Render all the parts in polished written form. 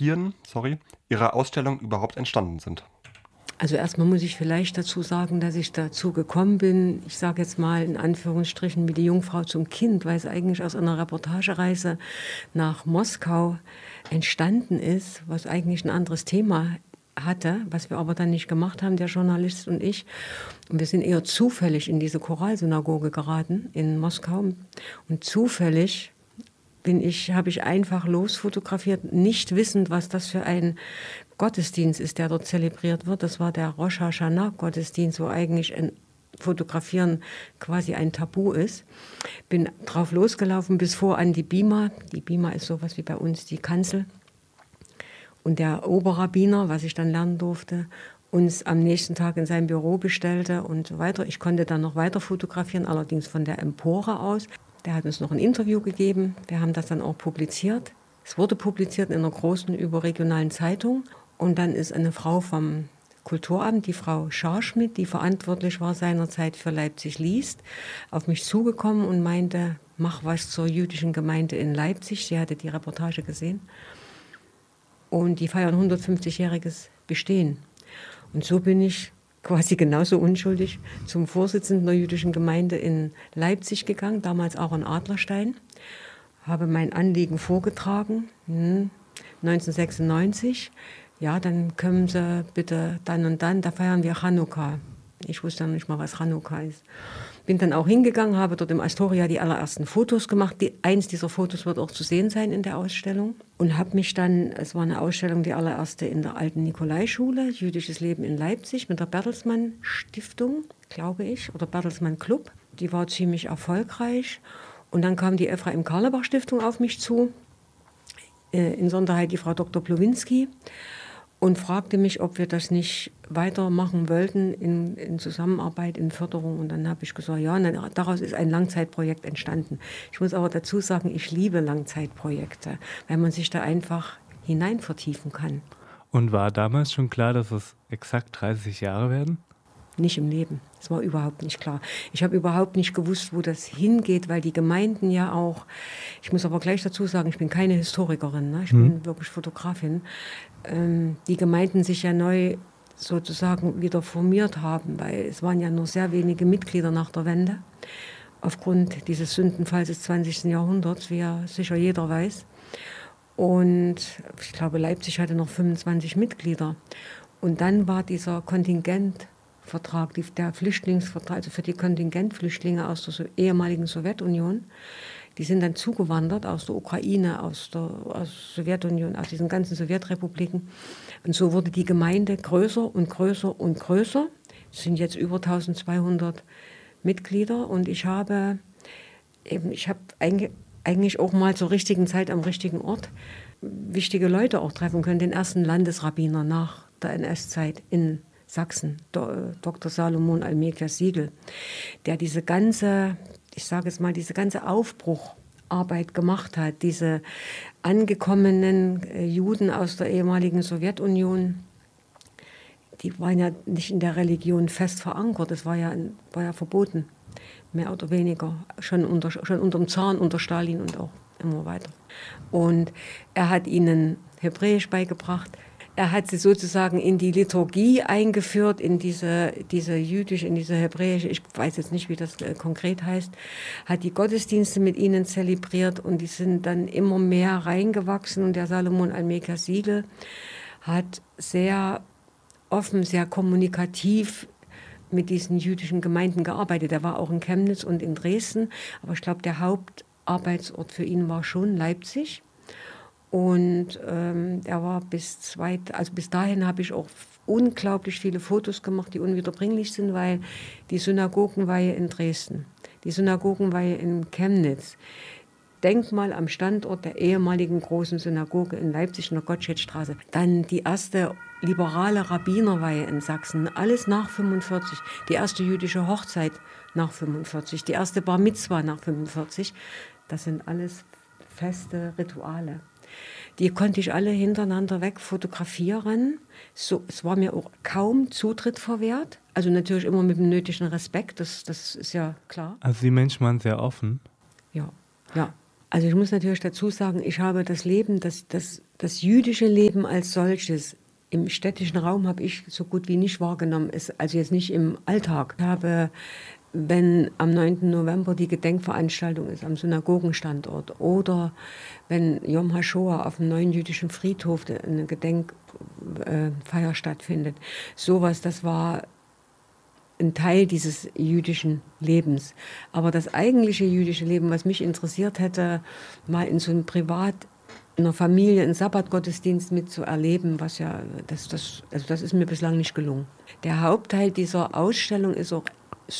Fotografien, Ihrer Ausstellung überhaupt entstanden sind. Also erstmal muss ich vielleicht dazu sagen, dass ich dazu gekommen bin, ich sage jetzt mal in Anführungsstrichen wie die Jungfrau zum Kind, weil es eigentlich aus einer Reportagereise nach Moskau entstanden ist, was eigentlich ein anderes Thema hatte, was wir aber dann nicht gemacht haben, der Journalist und ich. Und wir sind eher zufällig in diese Choralsynagoge geraten in Moskau. Und zufällig habe ich einfach losfotografiert, nicht wissend, was das für ein Gottesdienst ist, der dort zelebriert wird. Das war der Rosh Hashanah-Gottesdienst, wo eigentlich ein Fotografieren quasi ein Tabu ist. Bin drauf losgelaufen bis vor an die Bima. Die Bima ist sowas wie bei uns die Kanzel. Und der Oberrabbiner, was ich dann lernen durfte, uns am nächsten Tag in sein Büro bestellte und so weiter. Ich konnte dann noch weiter fotografieren, allerdings von der Empore aus. Der hat uns noch ein Interview gegeben. Wir haben das dann auch publiziert. Es wurde publiziert in einer großen überregionalen Zeitung. Und dann ist eine Frau vom Kulturamt, die Frau Scharschmidt, die verantwortlich war seinerzeit für Leipzig liest, auf mich zugekommen und meinte, mach was zur jüdischen Gemeinde in Leipzig. Sie hatte die Reportage gesehen. Und die feiern 150-jähriges Bestehen. Und so bin ich quasi genauso unschuldig zum Vorsitzenden der jüdischen Gemeinde in Leipzig gegangen, damals Aaron Adlerstein, habe mein Anliegen vorgetragen, 1996. Ja, dann kommen Sie bitte dann und dann, da feiern wir Chanukka. Ich wusste noch nicht mal, was Chanukka ist. Bin dann auch hingegangen, habe dort im Astoria die allerersten Fotos gemacht. Eins dieser Fotos wird auch zu sehen sein in der Ausstellung. Und habe mich dann, es war eine Ausstellung, die allererste in der alten Nikolaischule, Jüdisches Leben in Leipzig, mit der Bertelsmann Stiftung, glaube ich, oder Bertelsmann Club. Die war ziemlich erfolgreich. Und dann kam die Ephraim Karlebach Stiftung auf mich zu, in Sonderheit die Frau Dr. Plowinski, und fragte mich, ob wir das nicht weitermachen wollten in Zusammenarbeit, in Förderung. Und dann habe ich gesagt, ja, und dann, daraus ist ein Langzeitprojekt entstanden. Ich muss aber dazu sagen, ich liebe Langzeitprojekte, weil man sich da einfach hinein vertiefen kann. Und war damals schon klar, dass es exakt 30 Jahre werden? Nicht im Leben. Das war überhaupt nicht klar. Ich habe überhaupt nicht gewusst, wo das hingeht, weil die Gemeinden ja auch, ich muss aber gleich dazu sagen, ich bin keine Historikerin, ne? Ich bin wirklich Fotografin, die Gemeinden sich ja neu sozusagen wieder formiert haben, weil es waren ja nur sehr wenige Mitglieder nach der Wende, aufgrund dieses Sündenfalls des 20. Jahrhunderts, wie ja sicher jeder weiß. Und ich glaube, Leipzig hatte noch 25 Mitglieder. Und dann war dieser Kontingentvertrag, der Flüchtlingsvertrag, also für die Kontingentflüchtlinge aus der ehemaligen Sowjetunion, die sind dann zugewandert aus der Ukraine, aus der Sowjetunion, aus diesen ganzen Sowjetrepubliken. Und so wurde die Gemeinde größer und größer und größer. Es sind jetzt über 1200 Mitglieder und ich habe eigentlich auch mal zur richtigen Zeit am richtigen Ort wichtige Leute auch treffen können. Den ersten Landesrabbiner nach der NS-Zeit in Sachsen, Dr. Salomon Almekias Siegel, der diese ganze Aufbrucharbeit gemacht hat, diese angekommenen Juden aus der ehemaligen Sowjetunion, die waren ja nicht in der Religion fest verankert, das war ja verboten, mehr oder weniger, schon unterm Zaren, unter Stalin und auch immer weiter. Und er hat ihnen Hebräisch beigebracht. Er hat sie sozusagen in die Liturgie eingeführt, in diese jüdische, in diese hebräische, ich weiß jetzt nicht, wie das konkret heißt, hat die Gottesdienste mit ihnen zelebriert und die sind dann immer mehr reingewachsen. Und der Salomon Almekias Siegel hat sehr offen, sehr kommunikativ mit diesen jüdischen Gemeinden gearbeitet. Er war auch in Chemnitz und in Dresden, aber ich glaube, der Hauptarbeitsort für ihn war schon Leipzig. Und er war bis dahin habe ich auch unglaublich viele Fotos gemacht, die unwiederbringlich sind, weil die Synagogenweihe in Dresden, die Synagogenweihe in Chemnitz, Denkmal am Standort der ehemaligen großen Synagoge in Leipzig in der Gottschedstraße, dann die erste liberale Rabbinerweihe in Sachsen, alles nach 45, die erste jüdische Hochzeit nach 45, die erste Bar Mitzwa nach 45, das sind alles feste Rituale. Die konnte ich alle hintereinander weg fotografieren. So, es war mir auch kaum Zutritt verwehrt. Also natürlich immer mit dem nötigen Respekt, das ist ja klar. Also die Menschen waren sehr offen? Ja. Also ich muss natürlich dazu sagen, ich habe das Leben, das Das jüdische Leben als solches im städtischen Raum habe ich so gut wie nicht wahrgenommen, also jetzt nicht im Alltag. Ich habe, wenn am 9. November die Gedenkveranstaltung ist am Synagogenstandort oder wenn Yom HaShoah auf dem neuen jüdischen Friedhof eine Gedenkfeier stattfindet, sowas, das war ein Teil dieses jüdischen Lebens. Aber das eigentliche jüdische Leben, was mich interessiert hätte, mal in so einem in einer Familie einen Sabbatgottesdienst mitzuerleben, was ja, also das ist mir bislang nicht gelungen. Der Hauptteil dieser Ausstellung ist auch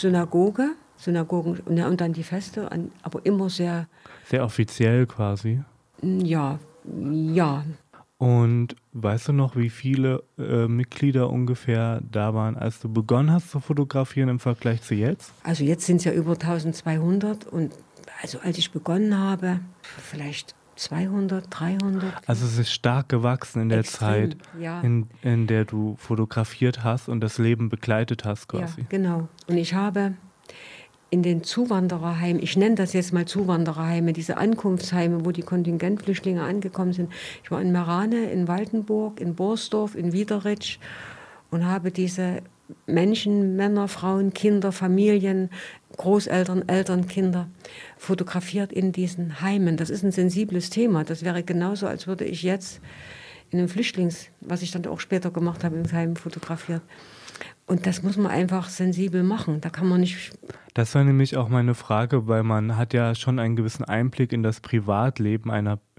Synagogen und dann die Feste, aber immer sehr, Sehr offiziell quasi. ja, ja. Und weißt du noch, wie viele Mitglieder ungefähr da waren, als du begonnen hast zu fotografieren im Vergleich zu jetzt? Also jetzt sind es ja über 1200 und also als ich begonnen habe, vielleicht 200, 300. Also es ist stark gewachsen in der Extrem, Zeit, ja. in der du fotografiert hast und das Leben begleitet hast quasi. Ja, genau. Und ich habe in den Zuwandererheimen, ich nenne das jetzt mal Zuwandererheime, diese Ankunftsheime, wo die Kontingentflüchtlinge angekommen sind. Ich war in Merane, in Waldenburg, in Borsdorf, in Wiederitsch und habe diese Menschen, Männer, Frauen, Kinder, Familien, Großeltern, Eltern, Kinder fotografiert in diesen Heimen. Das ist ein sensibles Thema. Das wäre genauso, als würde ich jetzt in einem was ich dann auch später gemacht habe, im Heim fotografiert. Und das muss man einfach sensibel machen. Da kann man nicht. Das war nämlich auch meine Frage, weil man hat ja schon einen gewissen Einblick in das Privatleben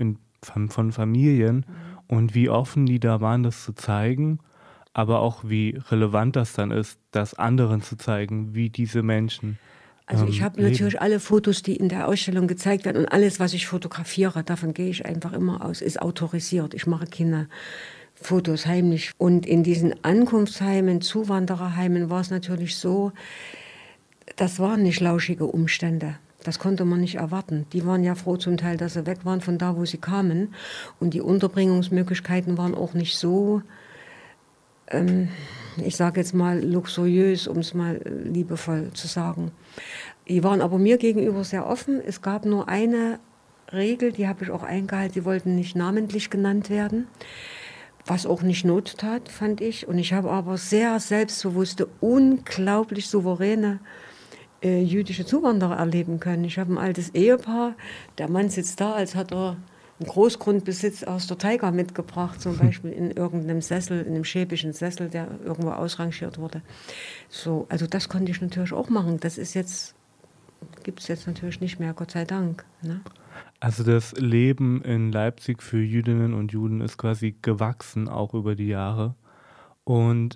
von Familien und wie offen die da waren, das zu zeigen, aber auch wie relevant das dann ist, das anderen zu zeigen, wie diese Menschen Also ich habe leben. natürlich alle Fotos, die in der Ausstellung gezeigt werden und alles, was ich fotografiere, davon gehe ich einfach immer aus, ist autorisiert. Ich mache keine Fotos heimlich. Und in diesen Ankunftsheimen, Zuwandererheimen war es natürlich so, das waren nicht lauschige Umstände. Das konnte man nicht erwarten. Die waren ja froh zum Teil, dass sie weg waren von da, wo sie kamen. Und die Unterbringungsmöglichkeiten waren auch nicht so, ich sage jetzt mal luxuriös, um es mal liebevoll zu sagen. Die waren aber mir gegenüber sehr offen. Es gab nur eine Regel, die habe ich auch eingehalten. Sie wollten nicht namentlich genannt werden, was auch nicht Not tat, fand ich. Und ich habe aber sehr selbstbewusste, unglaublich souveräne jüdische Zuwanderer erleben können. Ich habe ein altes Ehepaar, der Mann sitzt da, als hat er einen Großgrundbesitz aus der Taiga mitgebracht, zum Beispiel in irgendeinem Sessel, in einem schäbischen Sessel, der irgendwo ausrangiert wurde. So, also das konnte ich natürlich auch machen. Das ist jetzt, gibt es jetzt natürlich nicht mehr, Gott sei Dank. Ne? Also das Leben in Leipzig für Jüdinnen und Juden ist quasi gewachsen, auch über die Jahre. Und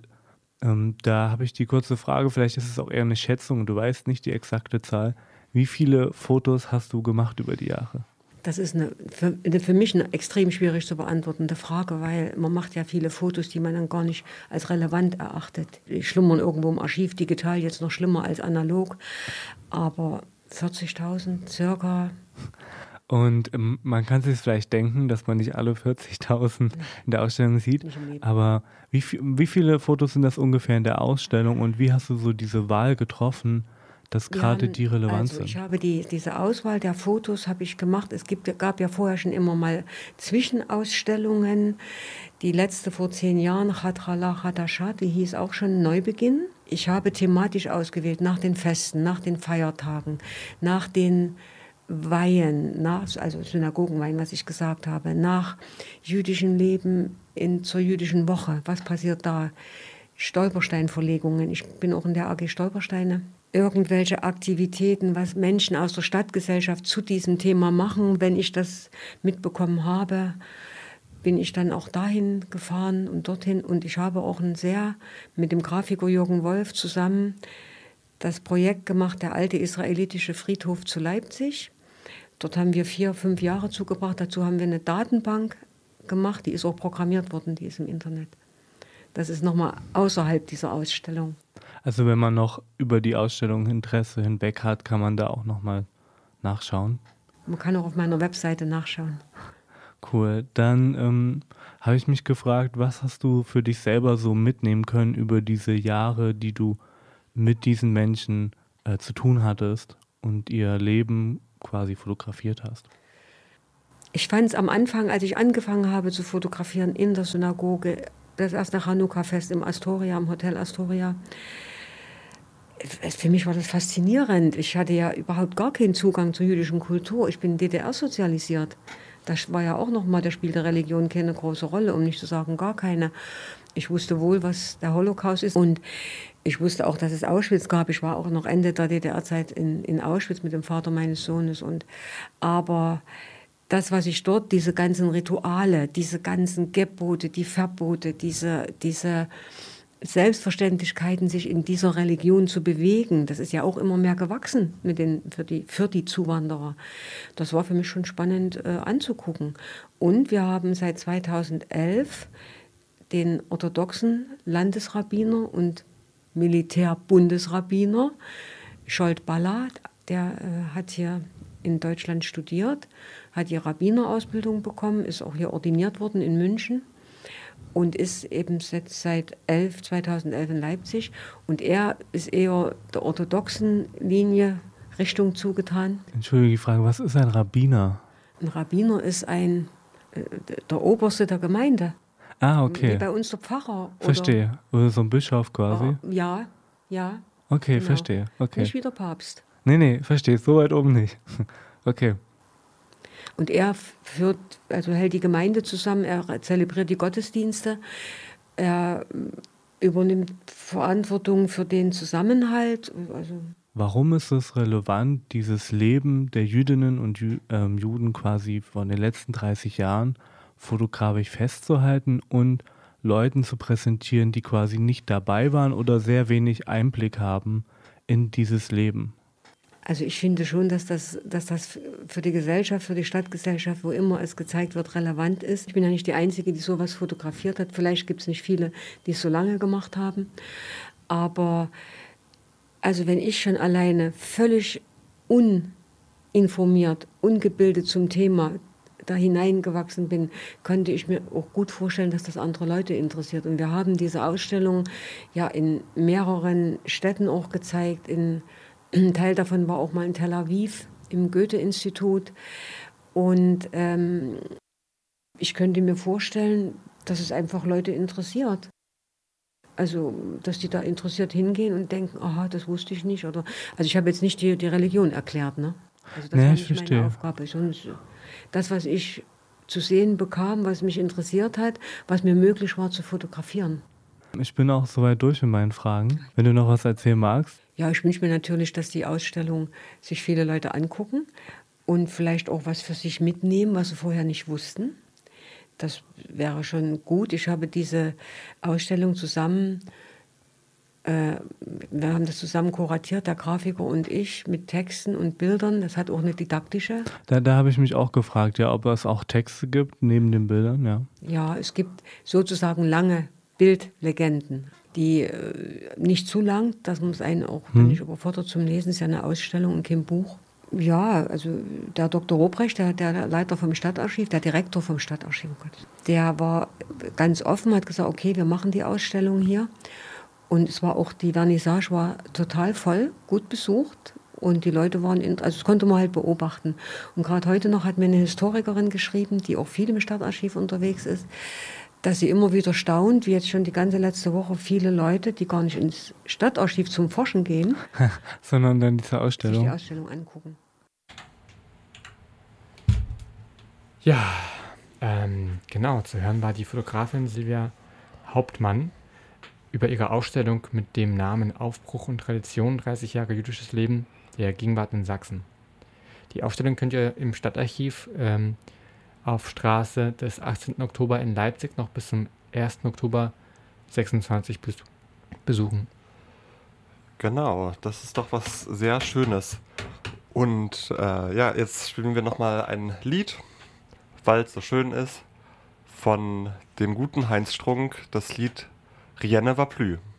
da habe ich die kurze Frage, vielleicht ist es auch eher eine Schätzung, du weißt nicht die exakte Zahl. Wie viele Fotos hast du gemacht über die Jahre? Das ist für mich eine extrem schwierig zu beantwortende Frage, weil man macht ja viele Fotos, die man dann gar nicht als relevant erachtet. Die schlummern irgendwo im Archiv, digital jetzt noch schlimmer als analog, aber 40.000 circa. Und man kann sich vielleicht denken, dass man nicht alle 40.000 in der Ausstellung sieht, Nicht im Leben. aber wie viele Fotos sind das ungefähr in der Ausstellung und wie hast du so diese Wahl getroffen, dass gerade die relevant also sind? ich habe diese Auswahl der Fotos habe ich gemacht. Gab ja vorher schon immer mal Zwischenausstellungen. Die letzte vor 10 Jahren, Chatrala Chadashat, die hieß auch schon Neubeginn. Ich habe thematisch ausgewählt nach den Festen, nach den Feiertagen, nach den Weihen, also Synagogenweihen, was ich gesagt habe, nach jüdischem Leben zur jüdischen Woche. Was passiert da? Stolpersteinverlegungen. Ich bin auch in der AG Stolpersteine. Irgendwelche Aktivitäten, was Menschen aus der Stadtgesellschaft zu diesem Thema machen. Wenn ich das mitbekommen habe, bin ich dann auch dahin gefahren und dorthin. Und ich habe auch mit dem Grafiker Jürgen Wolf zusammen das Projekt gemacht, der alte israelitische Friedhof zu Leipzig. Dort haben wir 4, 5 Jahre zugebracht. Dazu haben wir eine Datenbank gemacht, die ist auch programmiert worden, die ist im Internet. Das ist nochmal außerhalb dieser Ausstellung. Also wenn man noch über die Ausstellung Interesse hinweg hat, kann man da auch nochmal nachschauen. Man kann auch auf meiner Webseite nachschauen. Cool. Dann habe ich mich gefragt, was hast du für dich selber so mitnehmen können über diese Jahre, die du mit diesen Menschen zu tun hattest und ihr Leben quasi fotografiert hast? Ich fand es am Anfang, als ich angefangen habe zu fotografieren in der Synagoge, das erste Chanukka-Fest im Astoria, im Hotel Astoria, für mich war das faszinierend. Ich hatte ja überhaupt gar keinen Zugang zur jüdischen Kultur. Ich bin DDR sozialisiert. Das war ja auch nochmal, da spielte Religion keine große Rolle, um nicht zu sagen gar keine. Ich wusste wohl, was der Holocaust ist, und ich wusste auch, dass es Auschwitz gab. Ich war auch noch Ende der DDR-Zeit in Auschwitz mit dem Vater meines Sohnes. Aber das, was ich dort, diese ganzen Rituale, diese ganzen Gebote, die Verbote, diese Selbstverständlichkeiten, sich in dieser Religion zu bewegen, das ist ja auch immer mehr gewachsen für die Zuwanderer. Das war für mich schon spannend anzugucken. Und wir haben seit 2011 den orthodoxen Landesrabbiner und Militärbundesrabbiner Scholt Balla, der hat hier in Deutschland studiert, hat die Rabbinerausbildung bekommen, ist auch hier ordiniert worden in München und ist eben seit 2011 in Leipzig. Und er ist eher der orthodoxen Linie Richtung zugetan. Entschuldige die Frage, was ist ein Rabbiner? Ein Rabbiner ist der Oberste der Gemeinde. Ah, okay. Wie bei uns der Pfarrer. Verstehe. Oder so ein Bischof quasi. Ja. Okay, Genau. Verstehe. Okay. Nicht wie der Papst. Nee, verstehe. So weit oben nicht. Okay. Und er hält die Gemeinde zusammen, er zelebriert die Gottesdienste, er übernimmt Verantwortung für den Zusammenhalt. Warum ist es relevant, dieses Leben der Jüdinnen und Juden quasi von den letzten 30 Jahren fotografisch festzuhalten und Leuten zu präsentieren, die quasi nicht dabei waren oder sehr wenig Einblick haben in dieses Leben? Also ich finde schon, dass das für die Gesellschaft, für die Stadtgesellschaft, wo immer es gezeigt wird, relevant ist. Ich bin ja nicht die Einzige, die sowas fotografiert hat. Vielleicht gibt es nicht viele, die es so lange gemacht haben. Aber also wenn ich schon alleine völlig uninformiert, ungebildet zum Thema da hineingewachsen bin, könnte ich mir auch gut vorstellen, dass das andere Leute interessiert. Und wir haben diese Ausstellung ja in mehreren Städten auch gezeigt. Ein Teil davon war auch mal in Tel Aviv im Goethe-Institut. Und ich könnte mir vorstellen, dass es einfach Leute interessiert. Also, dass die da interessiert hingehen und denken, aha, das wusste ich nicht. Also ich habe jetzt nicht die Religion erklärt, ne? Also das war nicht meine Aufgabe. Das, was ich zu sehen bekam, was mich interessiert hat, was mir möglich war zu fotografieren. Ich bin auch soweit durch mit meinen Fragen. Wenn du noch was erzählen magst. Ja, ich wünsche mir natürlich, dass die Ausstellung sich viele Leute angucken und vielleicht auch was für sich mitnehmen, was sie vorher nicht wussten. Das wäre schon gut. Ich habe diese Ausstellung wir haben das zusammen kuratiert, der Grafiker und ich, mit Texten und Bildern. Das hat auch eine didaktische. Da habe ich mich auch gefragt, ja, ob es auch Texte gibt neben den Bildern, ja. Ja, es gibt sozusagen lange Bildlegenden, die nicht zu lang, dass man es einen auch nicht überfordert zum Lesen. Es ist ja eine Ausstellung und kein Buch. Ja, also der Dr. Robrecht, der Leiter vom Stadtarchiv, der Direktor vom Stadtarchiv, der war ganz offen, hat gesagt, okay, wir machen die Ausstellung hier. Und die Vernissage war total voll, gut besucht. Und die Leute waren, also das konnte man halt beobachten. Und gerade heute noch hat mir eine Historikerin geschrieben, die auch viel im Stadtarchiv unterwegs ist, dass sie immer wieder staunt, wie jetzt schon die ganze letzte Woche viele Leute, die gar nicht ins Stadtarchiv zum Forschen gehen, sondern dann diese Ausstellung. Sich die Ausstellung angucken. Ja, genau, zu hören war die Fotografin Silvia Hauptmann über ihre Ausstellung mit dem Namen Aufbruch und Tradition, 30 Jahre jüdisches Leben der Gegenwart in Sachsen. Die Ausstellung könnt ihr im Stadtarchiv auf Straße des 18. Oktober in Leipzig noch bis zum 1. Oktober 26 besuchen. Genau, das ist doch was sehr Schönes. Und jetzt spielen wir nochmal ein Lied, weil es so schön ist, von dem guten Heinz Strunk, das Lied Rien ne va plus.